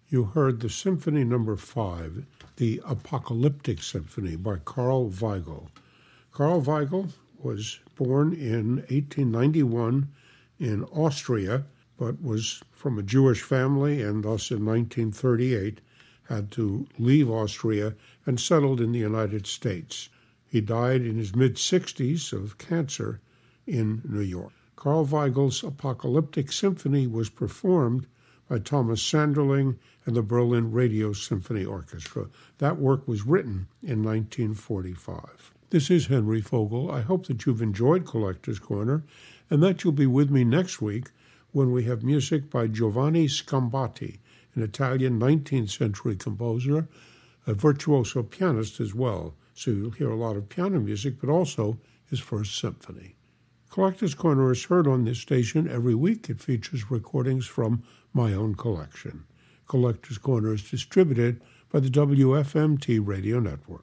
You heard the Symphony No. 5, the Apocalyptic Symphony by Karl Weigel. Karl Weigel was born in 1891 in Austria, but was from a Jewish family and thus in 1938 had to leave Austria and settled in the United States. He died in his mid-60s of cancer in New York. Karl Weigel's Apocalyptic Symphony was performed by Thomas Sanderling and the Berlin Radio Symphony Orchestra. That work was written in 1945. This is Henry Fogel. I hope that you've enjoyed Collector's Corner and that you'll be with me next week when we have music by Giovanni Scambati, an Italian 19th century composer, a virtuoso pianist as well. So you'll hear a lot of piano music, but also his first symphony. Collector's Corner is heard on this station every week. It features recordings from my own collection. Collector's Corner is distributed by the WFMT Radio Network.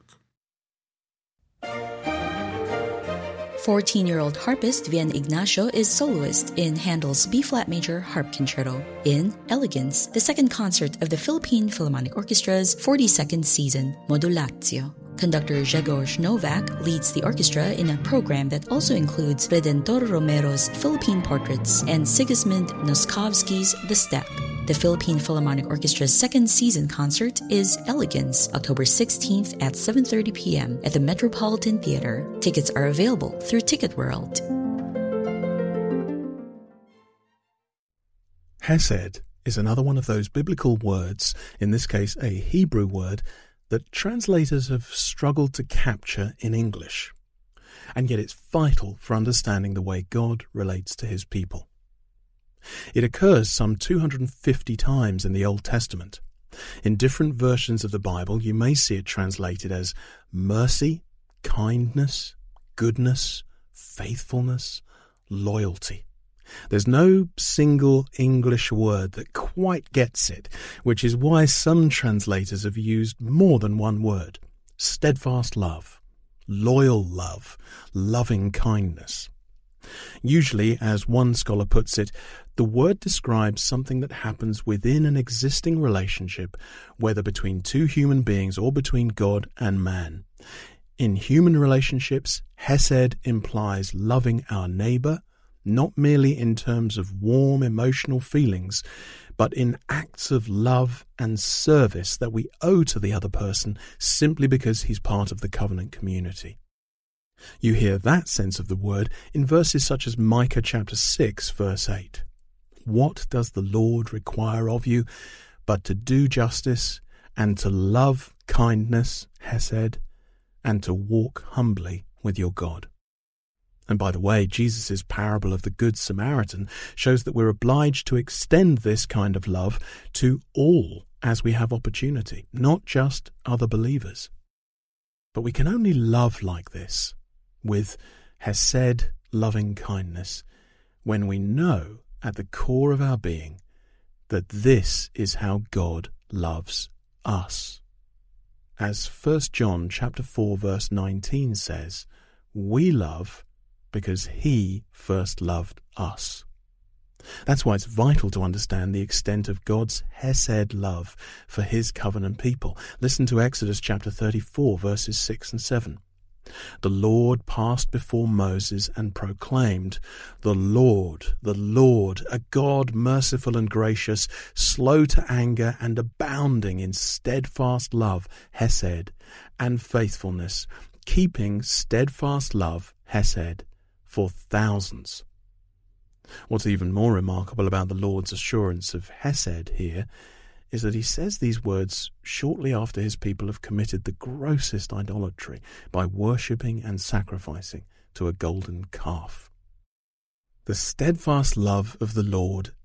14-year-old harpist Vian Ignacio is soloist in Handel's B-flat major harp concerto in Elegance, the second concert of the Philippine Philharmonic Orchestra's 42nd season, Modulatio. Conductor Grzegorz Novak leads the orchestra in a program that also includes Redentor Romero's Philippine Portraits and Sigismund Noskowski's The Steppe. The Philippine Philharmonic Orchestra's second season concert is Elegance, October 16th at 7:30 p.m. at the Metropolitan Theater. Tickets are available through Ticket World. Hesed is another one of those biblical words, in this case a Hebrew word, that translators have struggled to capture in English. And yet it's vital for understanding the way God relates to his people. It occurs some 250 times in the Old Testament. In different versions of the Bible, you may see it translated as mercy, kindness, goodness, faithfulness, loyalty. There's no single English word that quite gets it, which is why some translators have used more than one word. Steadfast love, loyal love, loving kindness. Usually, as one scholar puts it, the word describes something that happens within an existing relationship, whether between two human beings or between God and man. In human relationships, Hesed implies loving our neighbour, not merely in terms of warm emotional feelings, but in acts of love and service that we owe to the other person simply because he's part of the covenant community. You hear that sense of the word in verses such as Micah chapter 6, verse 8. What does the Lord require of you but to do justice and to love kindness, Hesed, and to walk humbly with your God? And by the way, Jesus' parable of the Good Samaritan shows that we're obliged to extend this kind of love to all as we have opportunity, not just other believers. But we can only love like this, with Hesed, loving kindness, when we know at the core of our being that this is how God loves us. As 1 John chapter 4 verse 19 says, we love because he first loved us. That's why it's vital to understand the extent of God's Hesed love for his covenant people. Listen to Exodus chapter 34 verses 6 and 7. The Lord passed before Moses and proclaimed, the Lord, a God merciful and gracious, slow to anger and abounding in steadfast love, Hesed, and faithfulness, keeping steadfast love, Hesed, for thousands. What's even more remarkable about the Lord's assurance of Hesed here is that he says these words shortly after his people have committed the grossest idolatry by worshipping and sacrificing to a golden calf. The steadfast love of the Lord